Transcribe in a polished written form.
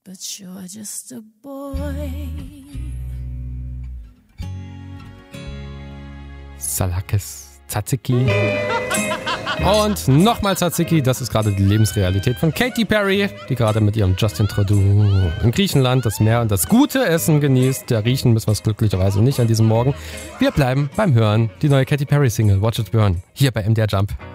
but you're just a boy. Salakis, Tzatziki. Und nochmal Tzatziki, das ist gerade die Lebensrealität von Katy Perry, die gerade mit ihrem Justin Trudeau in Griechenland das Meer und das gute Essen genießt. Ja, riechen müssen wir es glücklicherweise nicht an diesem Morgen. Wir bleiben beim Hören. Die neue Katy Perry Single Watch It Burn, hier bei MDR Jump.